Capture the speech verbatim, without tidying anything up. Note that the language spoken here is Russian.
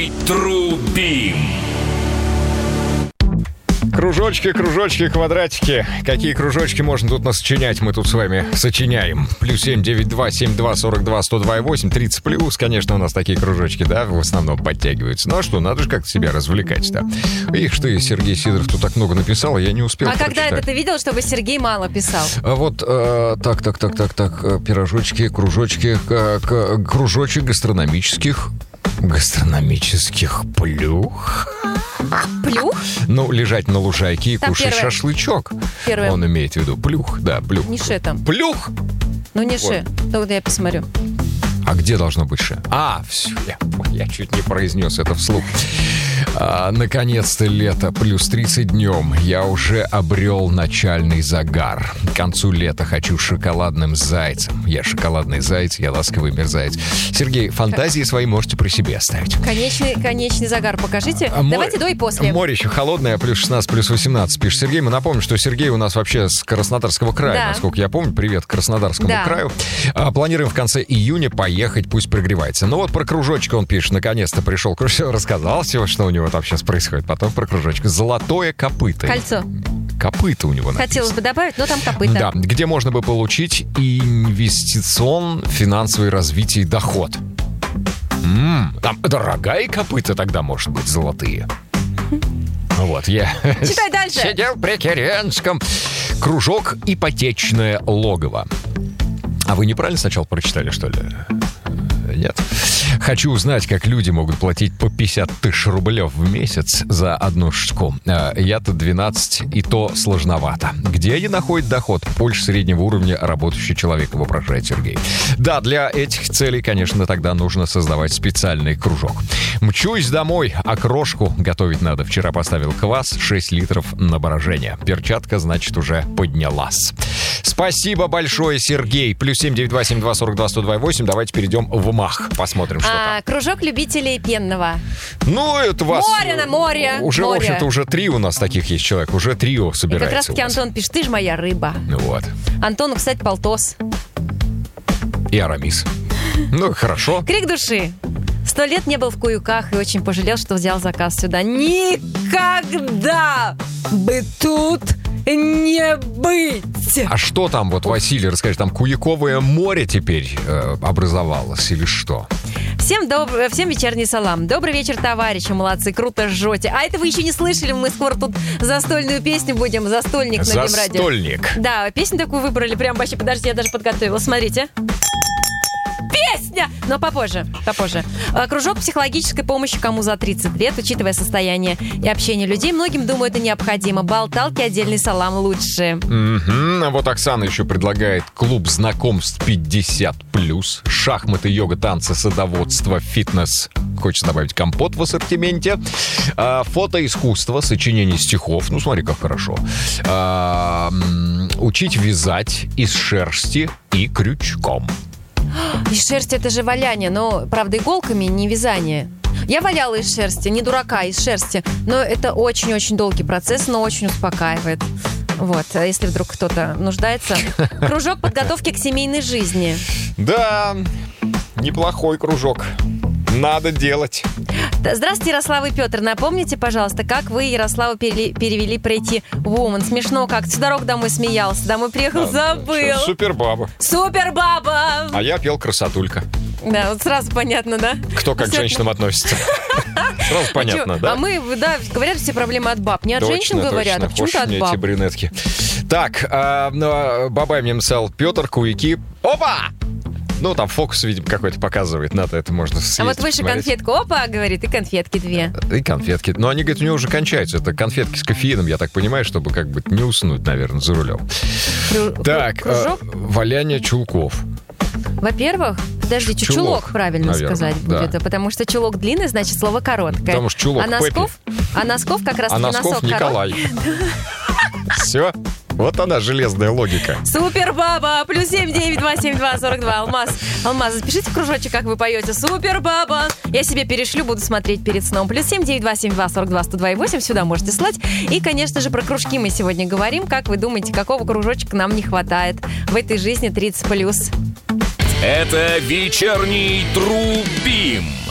Трубим. Кружочки, кружочки, квадратики. Какие кружочки можно тут насочинять? Мы тут с вами сочиняем. Плюс семь девять два семь два сорок два сто два восемь, тридцать плюс. Конечно, у нас такие кружочки, да, в основном подтягиваются. Ну а что, надо же как-то себя развлекать, да. Их что, и Сергей Сидоров тут так много написал, я не успел А прочитать. когда это ты видел, чтобы Сергей мало писал? А вот э, так, так, так, так, так, э, пирожочки, кружочки, к- к- кружочек гастрономических, гастрономических плюх. Плюх? Ну, лежать на лужайке и Так, кушать первое. шашлычок. Первое. Он имеет в виду плюх, да, плюх. Не ше там. Плюх! Ну не ше. Да вот я посмотрю. А где должно быть ше? А, все, я, я чуть не произнес это вслух. А, наконец-то лето, плюс тридцать днем. Я уже обрел начальный загар. К концу лета хочу шоколадным зайцем. Я шоколадный заяц, я ласковый мерзавец. Сергей, фантазии свои можете при себе оставить. Конечный, конечный загар покажите. А море- Давайте до и после. Море еще холодное, плюс шестнадцать, плюс восемнадцать, пишет Сергей. Мы напомним, что Сергей у нас вообще с Краснодарского края, Да. насколько я помню. Привет Краснодарскому Да. краю. А, планируем в конце июня поехать, пусть прогревается. Ну вот про кружочек он пишет. Наконец-то пришел кружочек, рассказал всего, что у него там сейчас происходит. Потом про кружочек. Золотое копыто. Кольцо. Копыто у него написано. Хотелось бы добавить, но там копыта. Да, где можно бы получить инвестицион, финансовое развитие и доход. М, там дорогая копыта тогда, может быть, золотые. Вот, я Читай дальше. сидел при Керенском. Кружок «Ипотечное логово». А вы неправильно сначала прочитали, что ли? Нет. Хочу узнать, как люди могут платить по пятьдесят тысяч рублей в месяц за одну штуку. А, Я-то двенадцать, и то сложновато. Где они находят доход? Больше среднего уровня работающий человек, вопрошает Сергей. Да, для этих целей, конечно, тогда нужно создавать специальный кружок. Мчусь домой, а крошку готовить надо. Вчера поставил квас, шесть литров на брожение. Перчатка, значит, уже поднялась. Спасибо большое, Сергей. Плюс семь девять два семь два сорок два сто два восемь. Давайте перейдем в МАХ. Посмотрим, что А, там. кружок любителей пенного. Ну, это вас... Море на море. Уже, море. в общем-то, уже три у нас таких есть человек. Уже трио И собирается как раз-таки у вас. Антон пишет, ты же моя рыба. Ну вот. Антону, кстати, полтос. И Арамис. Ну, хорошо. Крик души. Сто лет не был в Куюках и очень пожалел, что взял заказ сюда. Никогда бы тут не быть! А что там, вот, Василий, расскажи, там Куяковое море теперь э, образовалось или что? Всем, доб... Всем вечерний салам. Добрый вечер, товарищи, молодцы, круто жжете. А это вы еще не слышали, мы скоро тут застольную песню будем, застольник на Бимрадио. Застольник. Да, песню такую выбрали, прям вообще, подожди, я даже подготовила, смотрите. Песня! Но попозже, попозже. А, Кружок психологической помощи кому за тридцать лет, учитывая состояние и общение людей, многим, думаю, это необходимо. Болталки, отдельный салам лучше. Мгм. А вот Оксана еще предлагает клуб знакомств пятьдесят плюс, шахматы, йога, танцы, садоводство, фитнес. Хочется добавить компот в ассортименте. А, фотоискусство, сочинение стихов. Ну, смотри, как хорошо. А, м, учить вязать из шерсти и крючком. Из шерсти это же валяние, но, правда, иголками, не вязание. Я валяла из шерсти, не дурака, из шерсти. Но это очень-очень долгий процесс, но очень успокаивает. Вот, а если вдруг кто-то нуждается. Кружок подготовки к семейной жизни. Да, неплохой кружок. Надо делать. Да, Здравствуйте, Ярослава и Петр. Напомните, пожалуйста, как вы, Ярослава, перели- перевели Pretty Woman. Смешно как. Всю дорогу домой смеялся. Домой приехал, забыл. Супербаба. Супер баба! А я пел «Красотулька». Да, вот сразу понятно, да? Кто как к Все- женщинам относится. Сразу понятно, Чё? да? А мы, да, говорят, все проблемы от баб. Не от женщин Точно, говорят, точно. а почему-то Хошь от мне баб. эти брюнетки. Так, а, ну, а, бабай мне написал Петр, Куяки. Опа! Ну, там фокус, видимо, какой-то показывает. Надо это можно съездить, А вот выше посмотреть. конфетка, опа, говорит, и конфетки две. И конфетки. Но они, говорят, у него уже кончаются. Это конфетки с кофеином, я так понимаю, чтобы как бы не уснуть, наверное, за рулем. Кру- Так, кружок? э, валяние чулков. Во-первых, подождите, чулок, Чулок, правильно наверное, сказать да. будет. Потому что чулок длинный, значит, слово короткое. Потому что чулок а носков, а носков как раз А таки Носков носок Николай. Все. Вот она, железная логика. Супер баба! Плюс семь девять два семь два сорок два. Алмаз. Алмаз, запишите в кружочек, как вы поете. Супер баба! Я себе перешлю, буду смотреть перед сном. Плюс семь девять два семь два сорок два сто два восемь. Сюда можете слать. И, конечно же, про кружки мы сегодня говорим. Как вы думаете, какого кружочка нам не хватает в этой жизни тридцать плюс? Это вечерний Трубим.